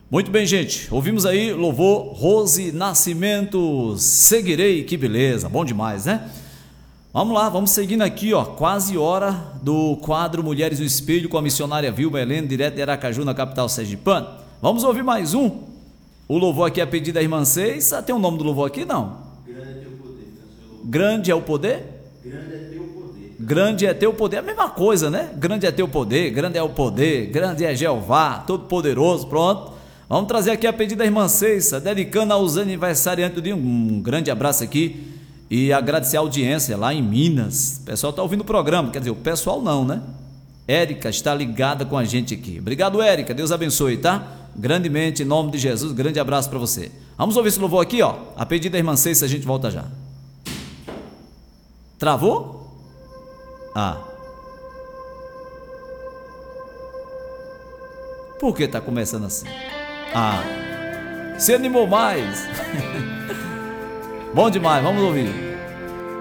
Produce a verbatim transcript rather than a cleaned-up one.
Muito bem, gente, ouvimos aí louvor Rose Nascimento, Seguirei, que beleza, bom demais, né? Vamos lá, vamos seguindo aqui, ó, quase hora do quadro Mulheres no Espelho com a missionária Vilma Helena, direto de Aracaju, na capital sergipana. Vamos ouvir mais um. O louvor aqui é pedido da irmã Ceissa. Tem o nome do louvor aqui, não? Grande é teu poder. Grande é o poder? Grande é teu poder. Grande é teu poder, é a mesma coisa, né? Grande é teu poder, grande é o poder, grande é Jeová, todo poderoso, pronto. Vamos trazer aqui a pedido da irmã Ceissa, dedicando aos aniversariantes do dia. Um grande abraço aqui e agradecer a audiência lá em Minas. O pessoal está ouvindo o programa, quer dizer, o pessoal não, né? Érica está ligada com a gente aqui. Obrigado, Érica, Deus abençoe, tá? Grandemente, em nome de Jesus, grande abraço para você. Vamos ouvir esse louvor aqui, ó. A pedido da irmã Ceissa, a gente volta já. Travou? Ah. Por que está começando assim? Ah, se animou mais. Bom demais, vamos ouvir.